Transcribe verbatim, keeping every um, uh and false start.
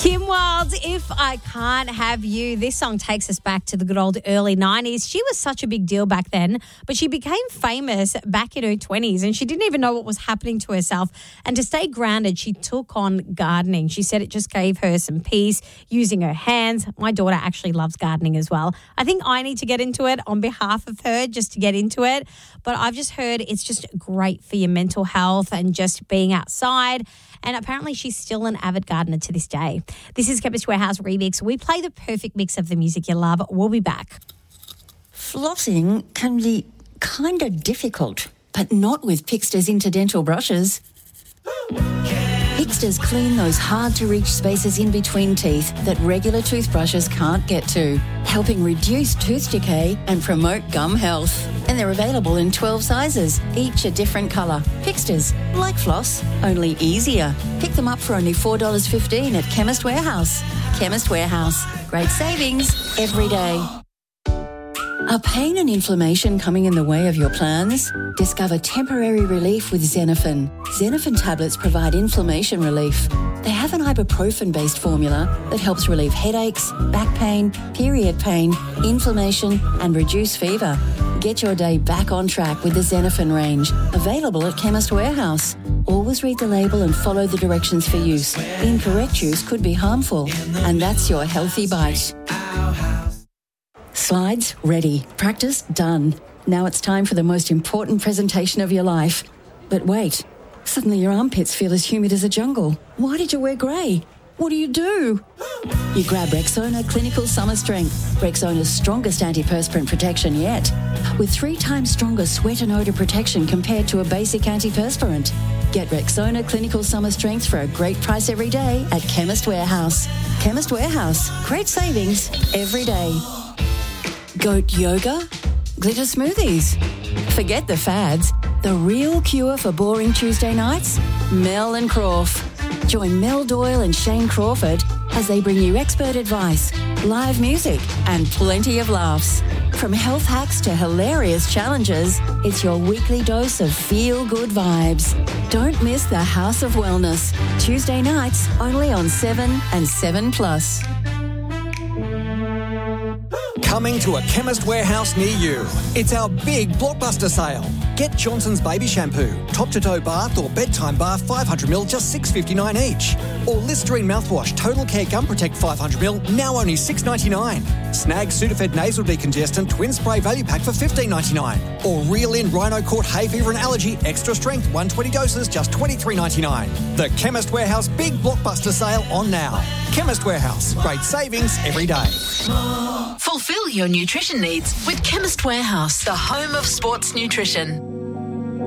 Kim Wilde's If I Can't Have You. This song takes us back to the good old early nineties. She was such a big deal back then, but she became famous back in her twenties and she didn't even know what was happening to herself. And to stay grounded, she took on gardening. She said it just gave her some peace using her hands. My daughter actually loves gardening as well. I think I need to get into it on behalf of her just to get into it. But I've just heard it's just great for your mental health and just being outside. And apparently she's still an avid gardener to this day. This is Chemist Warehouse Remix. We play the perfect mix of the music you love. We'll be back. Flossing can be kind of difficult, but not with Pixter's interdental brushes. Pixter's clean those hard-to-reach spaces in between teeth that regular toothbrushes can't get to, helping reduce tooth decay and promote gum health. And they're available in twelve sizes, each a different colour. Pixter's, like floss, only easier. Pick them up for only four dollars fifteen at Chemist Warehouse. Chemist Warehouse. Great savings every day. Are pain and inflammation coming in the way of your plans? Discover temporary relief with Xenophon. Xenophon tablets provide inflammation relief. They have an ibuprofen-based formula that helps relieve headaches, back pain, period pain, inflammation, and reduce fever. Get your day back on track with the Xenophon range, available at Chemist Warehouse. Always read the label and follow the directions for use. Incorrect use could be harmful, and that's your healthy bite. Slides ready. Practice done. Now it's time for the most important presentation of your life. But wait, suddenly your armpits feel as humid as a jungle. Why did you wear grey? What do you do? You grab Rexona Clinical Summer Strength, Rexona's strongest antiperspirant protection yet, with three times stronger sweat and odour protection compared to a basic antiperspirant. Get Rexona Clinical Summer Strength for a great price every day at Chemist Warehouse. Chemist Warehouse. Great savings every day. Goat yoga? Glitter smoothies? Forget the fads. The real cure for boring Tuesday nights? Mel and Crawf. Join Mel Doyle and Shane Crawford as they bring you expert advice, live music, and plenty of laughs. From health hacks to hilarious challenges, it's your weekly dose of feel-good vibes. Don't miss the House of Wellness. Tuesday nights, only on seven and seven plus. Coming to a Chemist Warehouse near you. It's our big blockbuster sale. Get Johnson's Baby Shampoo, top-to-toe bath or bedtime bath five hundred milliliters, just six dollars fifty-nine each. Or Listerine mouthwash, Total Care Gum Protect five hundred milliliters, now only six dollars ninety-nine. Snag Sudafed Nasal Decongestant Twin Spray Value Pack for fifteen dollars ninety-nine. Or Reel In Rhino Court Hay Fever and Allergy Extra Strength one hundred twenty doses, just twenty-three dollars ninety-nine. The Chemist Warehouse big blockbuster sale on now. Chemist Warehouse, great savings every day. Fulfill your nutrition needs with Chemist Warehouse, the home of sports nutrition.